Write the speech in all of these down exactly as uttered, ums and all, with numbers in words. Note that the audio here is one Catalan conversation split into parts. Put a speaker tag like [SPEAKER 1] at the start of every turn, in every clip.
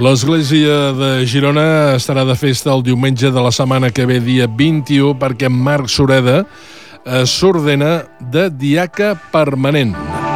[SPEAKER 1] L'Església de Girona estarà de festa el diumenge de la setmana que ve, dia vint-i-u, perquè Marc Sureda s'ordena de diaca permanent.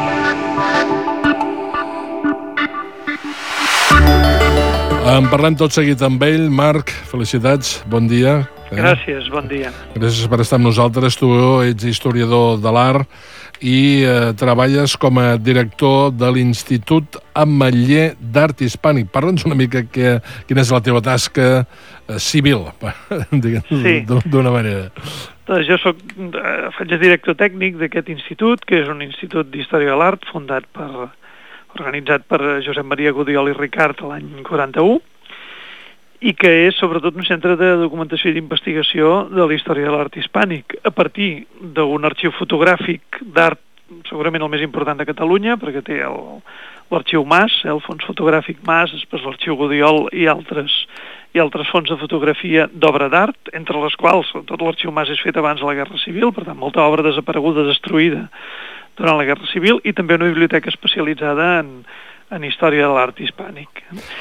[SPEAKER 1] En parlem tot seguit amb ell. Marc, felicitats, bon dia.
[SPEAKER 2] Eh? Gràcies, bon dia.
[SPEAKER 1] Gràcies per estar amb nosaltres. Tu ets historiador de l'art i eh, treballes com a director de l'Institut Ametller d'Art Hispànic. Parla'ns una mica que, quina és la teva tasca eh, civil,
[SPEAKER 2] sí.
[SPEAKER 1] d'una manera.
[SPEAKER 2] Doncs jo soc, eh, faig de director tècnic d'aquest institut, que és un institut d'història de l'art fundat per, organitzat per Josep Maria Gudiol i Ricart l'any quaranta-u, i que és sobretot un centre de documentació i d'investigació de la història de l'art hispànic, a partir d'un arxiu fotogràfic d'art segurament el més important de Catalunya, perquè té l'arxiu Mas, el fons fotogràfic Mas, després l'arxiu Gudiol i altres, i altres fons de fotografia d'obra d'art, entre les quals tot l'arxiu Mas és fet abans de la Guerra Civil, per tant molta obra desapareguda, destruïda durant la Guerra Civil, i també una biblioteca especialitzada en, en història de l'art hispànic.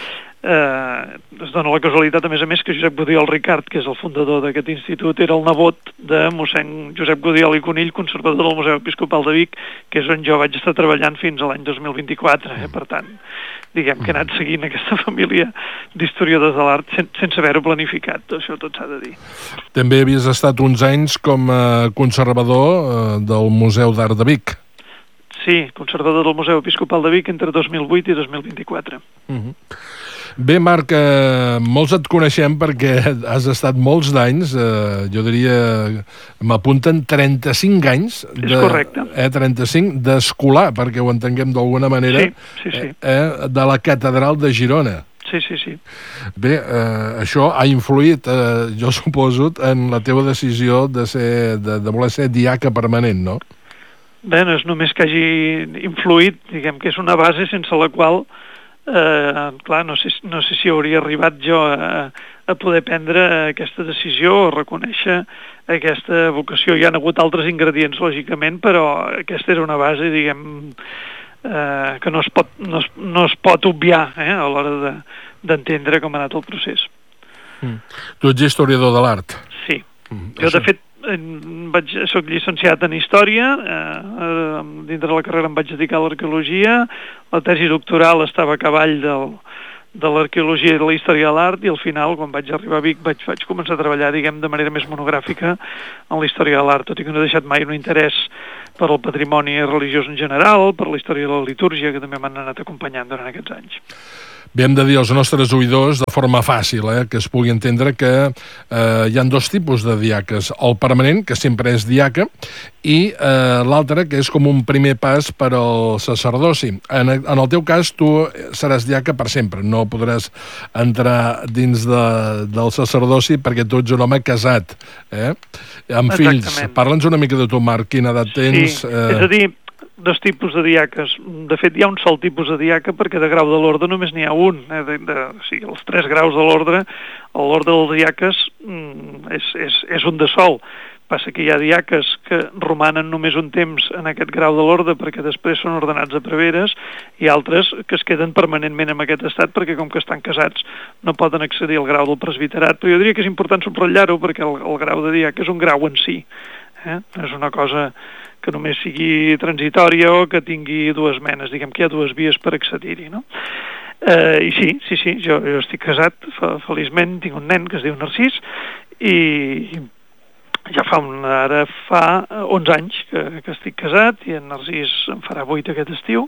[SPEAKER 2] Eh, es dona la casualitat, a més a més, que Josep Gudiol Ricart, que és el fundador d'aquest institut, era el nebot de mossèn Josep Gudiol i Conill, conservador del Museu Episcopal de Vic, que és on jo vaig estar treballant fins a l'any dos mil vint-i-quatre. Eh? Per tant, diguem que he anat seguint aquesta família d'historiadors de l'art sen sense haver-ho planificat, això tot s'ha de dir.
[SPEAKER 1] També havies estat uns anys com a conservador eh, del Museu d'Art de Vic.
[SPEAKER 2] Sí, conservador del Museu Episcopal de Vic entre dos mil vuit i dos mil vint-i-quatre.
[SPEAKER 1] Uh-huh. Bé, Marc, eh, molts et coneixem perquè has estat molts d'anys, eh, jo diria, m'apunten trenta-cinc anys. De,
[SPEAKER 2] és correcte.
[SPEAKER 1] Eh, trenta-cinc d'escolar, perquè ho entenguem d'alguna manera,
[SPEAKER 2] sí, sí, sí.
[SPEAKER 1] Eh, de la Catedral de Girona.
[SPEAKER 2] Sí, sí, sí.
[SPEAKER 1] Bé, eh, això ha influït, eh, jo suposo, en la teva decisió de, ser, de, de voler ser diaca permanent, no?
[SPEAKER 2] Bé, no és només que hagi influït, diguem que és una base sense la qual Eh, clar, no sé, no sé si hauria arribat jo a, a poder prendre aquesta decisió o reconèixer aquesta vocació. Hi ha hagut altres ingredients, lògicament, però aquesta era una base, diguem, eh, que no es pot, no es, no es pot obviar eh, a l'hora d'entendre de, com ha anat el procés.
[SPEAKER 1] Mm. Tu ets historiador de l'art.
[SPEAKER 2] Sí. Mm, jo, això... de fet, vaig, soc llicenciat en Història, eh, dintre de la carrera em vaig dedicar a l'Arqueologia, la tesi doctoral estava a cavall del, de l'Arqueologia i de la Història de l'Art, i al final, quan vaig arribar a Vic, vaig, vaig començar a treballar, diguem, de manera més monogràfica en la Història de l'Art, tot i que no he deixat mai un interès per al patrimoni religiós en general, per la història de la litúrgia, que també m'han anat acompanyant durant aquests anys.
[SPEAKER 1] Bé, hem de dir als nostres oïdors de forma fàcil, eh, que es pugui entendre que eh, hi ha dos tipus de diaques. El permanent, que sempre és diaca, i eh, l'altre, que és com un primer pas per al sacerdoci. En, en el teu cas, tu seràs diaca per sempre. No podràs entrar dins de, del sacerdoci perquè tu ets un home casat, eh? Amb fills. Parla'ns una mica de tu, Marc, quina edat tens?
[SPEAKER 2] Sí, eh... és a dir, dos tipus de diaques. De fet, hi ha un sol tipus de diaca perquè de grau de l'ordre només n'hi ha un. Eh? De, de, o sigui, els tres graus de l'ordre, l'ordre dels diaques mm, és, és, és un de sol. Passa que hi ha diaques que romanen només un temps en aquest grau de l'ordre perquè després són ordenats a preveres, i altres que es queden permanentment en aquest estat perquè com que estan casats no poden accedir al grau del presbiterat. Però jo diria que és important subratllar-ho perquè el, el grau de diaca és un grau en si. Eh? No és una cosa que només sigui transitòria o que tingui dues menes, diguem que hi ha dues vies per accedir-hi, no? Eh, I sí, sí, sí, jo, jo estic casat, feliçment, tinc un nen que es diu Narcís, i ja fa, un, ara fa onze anys que, que estic casat, i en Narcís en farà vuit aquest estiu,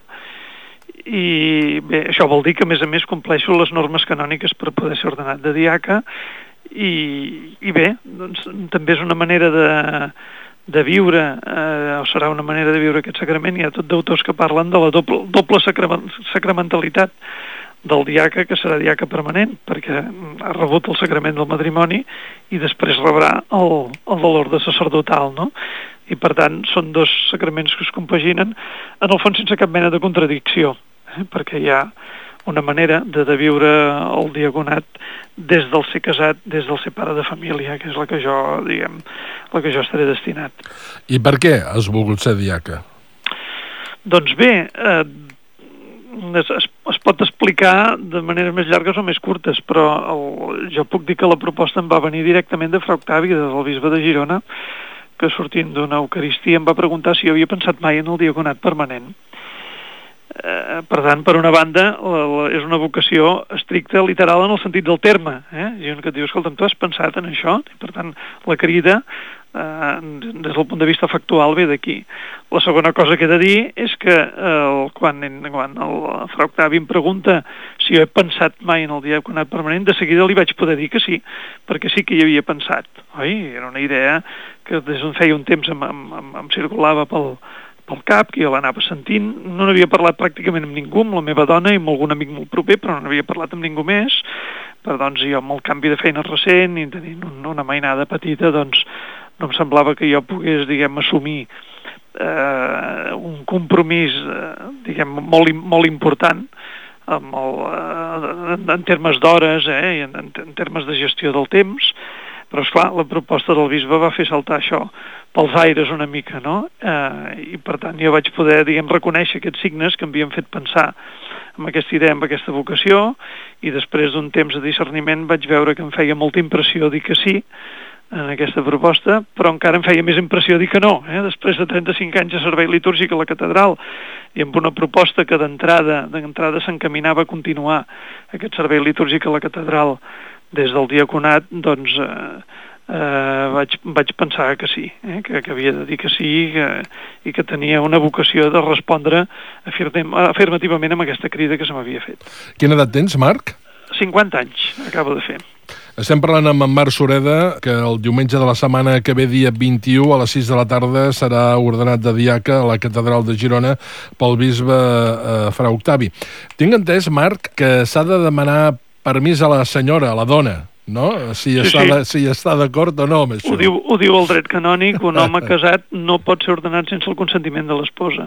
[SPEAKER 2] i bé, això vol dir que a més a més compleixo les normes canòniques per poder ser ordenat de diaca, i, i bé, doncs també és una manera de de viure, eh, o serà una manera de viure aquest sacrament. Hi ha tot d'autors que parlen de la doble, doble sacramentalitat del diaca, que serà diaca permanent, perquè ha rebut el sacrament del matrimoni i després rebrà el, el de l'ordre sacerdotal, no? I per tant són dos sacraments que es compaginen, en el fons sense cap mena de contradicció, eh? Perquè hi ha una manera de, de viure el diaconat des del ser casat, des del ser pare de família, que és la que jo, diguem, la que jo estaré destinat.
[SPEAKER 1] I per què has volgut ser diaca?
[SPEAKER 2] Doncs bé, eh, es, es, es pot explicar de manera més llargues o més curtes, però el, jo puc dir que la proposta em va venir directament de Fra Octavi, del bisbe de Girona, que sortint d'una Eucaristia em va preguntar si jo havia pensat mai en el diaconat permanent. Eh, per tant, per una banda, la, la, és una vocació estricta, literal, en el sentit del terme. Eh? I un que et diu, escolta'm, tu has pensat en això? I, per tant, la crida, eh, des del punt de vista factual, ve d'aquí. La segona cosa que he de dir és que eh, quan, quan el Fra Octavi em pregunta si jo he pensat mai en el diaconat permanent, de seguida li vaig poder dir que sí, perquè sí que hi havia pensat. Oi? Era una idea que des d'on feia un temps em, em, em, em circulava pel pel cap, que jo l'anava sentint. No n'havia parlat pràcticament amb ningú, amb la meva dona i amb algun amic molt proper, però no n'havia parlat amb ningú més. Però doncs jo amb el canvi de feina recent i tenint una mainada petita, doncs no em semblava que jo pogués, diguem, assumir eh, un compromís, eh, diguem, molt, molt important amb el, eh, en, en termes d'hores, eh, i en, en termes de gestió del temps. Però, esclar, la proposta del bisbe va fer saltar això pels aires una mica, no? Eh, I, per tant, jo vaig poder, diguem, reconèixer aquests signes que m'havien fet pensar en aquesta idea, en aquesta vocació, i després d'un temps de discerniment vaig veure que em feia molta impressió dir que sí en aquesta proposta, però encara em feia més impressió dir que no, eh? Després de trenta-cinc anys de servei litúrgic a la catedral i amb una proposta que d'entrada d'entrada s'encaminava a continuar aquest servei litúrgic a la catedral des del diaconat, doncs eh, eh, vaig, vaig pensar que sí, eh, que, que havia de dir que sí que, i que tenia una vocació de respondre afirmem, afirmativament amb aquesta crida que se m'havia fet.
[SPEAKER 1] Quina edat tens, Marc?
[SPEAKER 2] cinquanta anys, acabo de fer.
[SPEAKER 1] Estem parlant amb en Marc Sureda, que el diumenge de la setmana que ve, dia vint-i-u, a les sis de la tarda, serà ordenat de diaca a la catedral de Girona pel bisbe eh, Fra Octavi. Tinc entès, Marc, que s'ha de demanar permís a la senyora, a la dona, no? Si
[SPEAKER 2] sí,
[SPEAKER 1] està,
[SPEAKER 2] sí.
[SPEAKER 1] De, si està d'acord o no amb això.
[SPEAKER 2] Ho diu, ho diu el dret canònic, un home casat no pot ser ordenat sense el consentiment de l'esposa.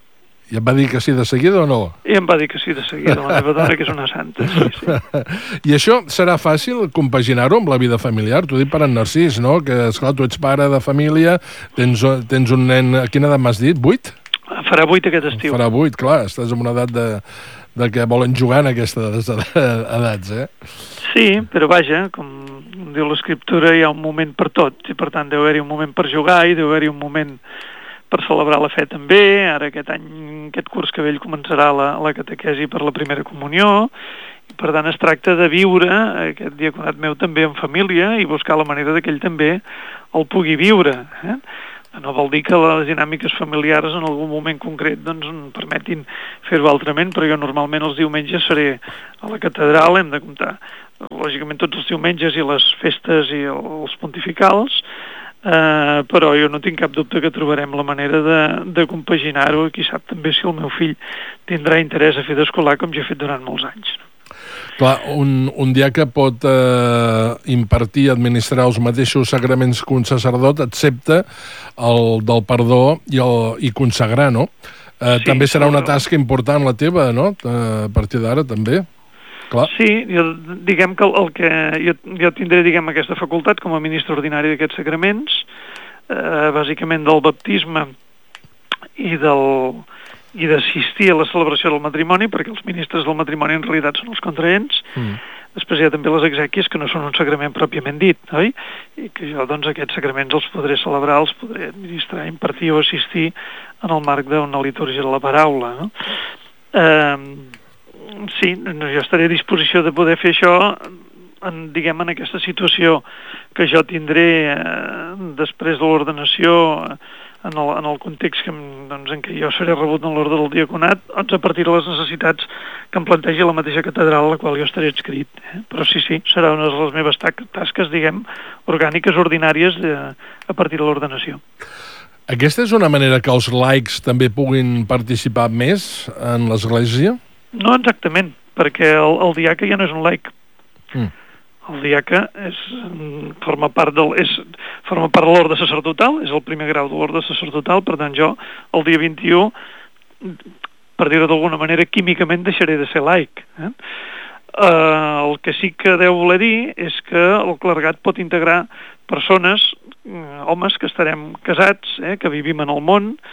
[SPEAKER 1] I em va dir que sí de seguida o no?
[SPEAKER 2] I em va dir que sí de seguida, la meva dona, que és una santa. Sí, sí.
[SPEAKER 1] I això serà fàcil compaginar-ho amb la vida familiar? T'ho dic per en Narcís, no? Que, esclar, tu ets pare de família, tens, tens un nen... A quina edat m'has dit? Vuit?
[SPEAKER 2] Farà vuit aquest estiu.
[SPEAKER 1] Farà vuit, clar, estàs en una edat de, de que volen jugar en aquestes edats, eh?
[SPEAKER 2] Sí, però vaja, com diu l'escriptura, hi ha un moment per tot, i per tant deu haver-hi un moment per jugar i deu haver-hi un moment per celebrar la fe també. Ara aquest any, aquest curs que ve, ell començarà la, la catequesi per la primera comunió, i per tant es tracta de viure aquest diaconat meu també en família i buscar la manera de que ell també el pugui viure, eh? No vol dir que les dinàmiques familiars en algun moment concret doncs permetin fer-ho altrament, però jo normalment els diumenges seré a la catedral, hem de comptar lògicament tots els diumenges i les festes i els pontificals, eh, però jo no tinc cap dubte que trobarem la manera de, de compaginar-ho, i qui sap també si el meu fill tindrà interès a fer d'escolar com jo he fet durant molts anys.
[SPEAKER 1] Clar, un, un diaca pot eh, impartir, administrar els mateixos sagraments que un sacerdot, excepte el del perdó i, el, i consagrar, no? Eh, sí, també serà una tasca important la teva, no? A partir d'ara, també. Clar.
[SPEAKER 2] Sí, jo, diguem que el, el que jo, jo tindré, diguem, aquesta facultat com a ministre ordinari d'aquests sagraments, eh, bàsicament del baptisme i del... i d'assistir a la celebració del matrimoni, perquè els ministres del matrimoni en realitat són els contraents. Mm. Després hi ha també les exèquies, que no són un sagrament pròpiament dit, oi? I que jo, doncs, aquests sagraments els podré celebrar, els podré administrar, impartir o assistir en el marc d'una litúrgia de la paraula, no? Eh, sí, jo estaré a disposició de poder fer això en, diguem, en aquesta situació que jo tindré eh, després de l'ordenació, en el, en el context que, doncs, en què jo seré rebut en l'ordre del diaconat, doncs a partir de les necessitats que em plantegi la mateixa catedral a la qual jo estaré adscrit. Eh? Però sí, sí, serà una de les meves tasques, diguem, orgàniques, ordinàries, de, a partir de l'ordenació.
[SPEAKER 1] Aquesta és una manera que els laics també puguin participar més en l'Església?
[SPEAKER 2] No exactament, perquè el, el diaca ja no és un laic. Mm. El diaca és, forma part del, és, forma part de l'ordre sacerdotal, és el primer grau de l'ordre sacerdotal, per tant jo, el dia vint-i-u, per dir-ho d'alguna manera, químicament deixaré de ser laic. Eh? Uh, el que sí que deu voler dir és que el clergat pot integrar persones, uh, homes que estarem casats, eh, que vivim en el món,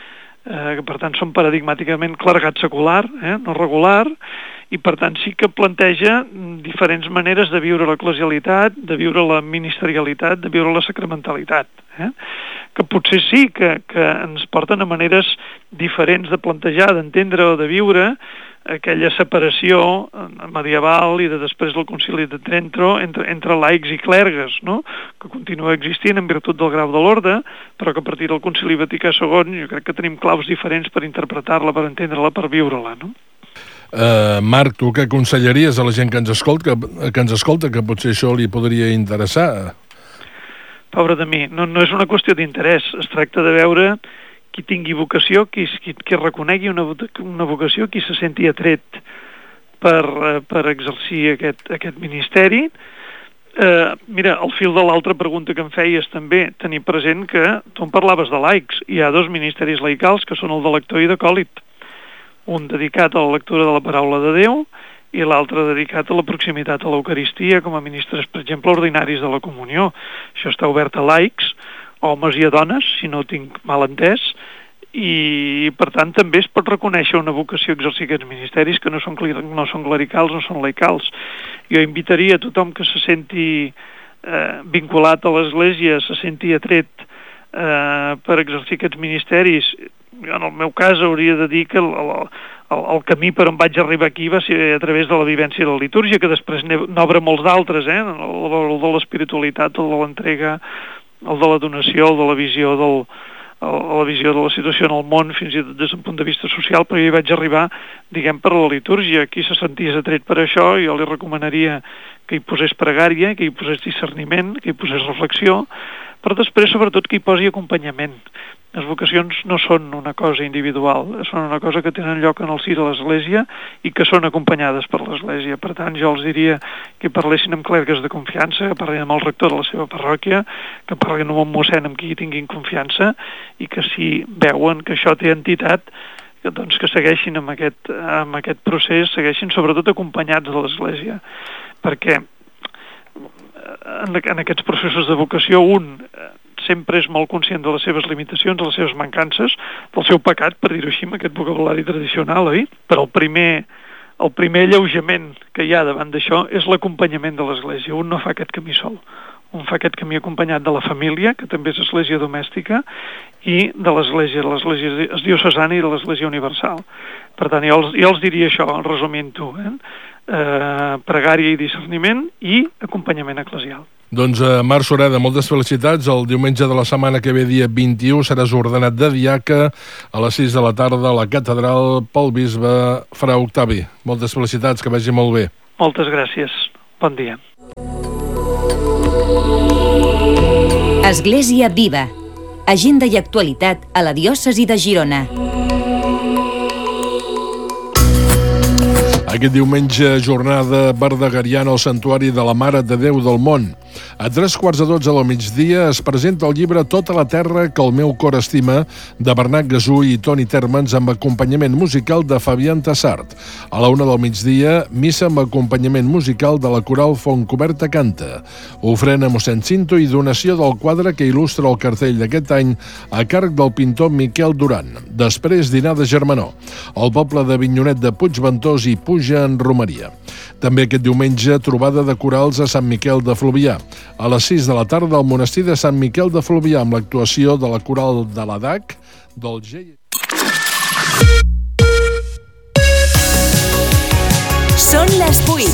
[SPEAKER 2] eh, que per tant són paradigmàticament clergat secular, eh, no regular, i per tant sí que planteja diferents maneres de viure l'eclesialitat, de viure la ministerialitat, de viure la sacramentalitat, eh? que potser sí que, que ens porten a maneres diferents de plantejar, d'entendre o de viure aquella separació medieval i de després del Concili de Trento entre, entre laics i clergues, no? que continua existint en virtut del grau de l'orde, però que a partir del Concili Vaticà segon jo crec que tenim claus diferents per interpretar-la, per entendre-la, per viure-la. No?
[SPEAKER 1] Uh, Marc, tu què aconsellaries a la gent que ens escolta, que, que ens escolta, que potser això li podria interessar?
[SPEAKER 2] Pobre de mi, no, no és una qüestió d'interès, es tracta de veure qui tingui vocació, qui, qui, qui reconegui una, una vocació, qui se senti atret per, per exercir aquest, aquest ministeri. Eh, mira, al fil de l'altra pregunta que em feies també, tenir present que tu em parlaves de laics, hi ha dos ministeris laicals que són el de lector i d'acòlit, un dedicat a la lectura de la paraula de Déu i l'altre dedicat a la proximitat a l'Eucaristia com a ministres, per exemple, ordinaris de la comunió. Això està obert a laics, homes i a dones, si no ho tinc mal entès, i per tant també es pot reconèixer una vocació a exercir aquests ministeris que no són, no són clericals, no són laicals. Jo invitaria a tothom que se senti eh, vinculat a l'Església, se senti atret eh, per exercir aquests ministeris. Jo en el meu cas hauria de dir que el, el, el, el camí per on vaig arribar aquí va ser a través de la vivència de la litúrgia, que després n'obre molts d'altres, eh? el, el de l'espiritualitat, el de l'entrega, el de la donació, el de la visió del, el, la visió de la situació en el món, fins i tot des d'un punt de vista social, però jo hi vaig arribar, diguem, per la litúrgia. Qui se sentés atret per això, jo li recomanaria que hi posés pregària, que hi posés discerniment, que hi posés reflexió, però després, sobretot, que hi posi acompanyament. Les vocacions no són una cosa individual, són una cosa que tenen lloc en el si de l'Església i que són acompanyades per l'Església. Per tant, jo els diria que parlessin amb clergues de confiança, que parlin amb el rector de la seva parròquia, que parlin amb un mossèn amb qui tinguin confiança i que si veuen que això té entitat, que, doncs, que segueixin amb aquest, amb aquest procés, segueixin sobretot acompanyats de l'Església. Perquè en, en aquests processos de vocació un sempre és molt conscient de les seves limitacions, de les seves mancances, del seu pecat, per dir-ho així, amb aquest vocabulari tradicional, oi? Però el primer, el primer alleujament que hi ha davant d'això és l'acompanyament de l'Església. Un no fa aquest camí sol. Un fa aquest camí acompanyat de la família, que també és església domèstica, i de l'Església, de l'Església diocesana i de l'Església universal. Per tant, jo els, jo els diria això, resumint-ho, eh? Eh, pregària i discerniment i acompanyament eclesial.
[SPEAKER 1] Doncs eh, Marc Sureda, moltes felicitats. El diumenge de la setmana que ve, dia vint-i-u, seràs ordenat de diaca a les sis de la tarda a la catedral pel bisbe Fra Octavi. Moltes felicitats, que vagi molt bé.
[SPEAKER 2] Moltes gràcies. Bon dia.
[SPEAKER 3] Església Viva. Agenda i actualitat a la diòcesi de Girona.
[SPEAKER 1] Aquest diumenge, jornada verdegariana al Santuari de la Mare de Déu del Mont. A tres quarts de dotze del migdia es presenta el llibre Tota la terra que el meu cor estima, de Bernat Gasú i Toni Termens, amb acompanyament musical de Fabián Tassart. A la una del migdia, missa amb acompanyament musical de la coral Fontcoberta Canta. Ofrena mossèn Cinto i donació del quadre que il·lustra el cartell d'aquest any a càrrec del pintor Miquel Duran. Després, dinar de germanor. El poble d'Avinyonet de Puigventós i Puja en Romeria. També aquest diumenge, trobada de corals a Sant Miquel de Fluvià. A les sis de la tarda, al monestir de Sant Miquel de Fluvià, amb l'actuació de la coral de l'A D A C, del G...
[SPEAKER 3] Són les vuit.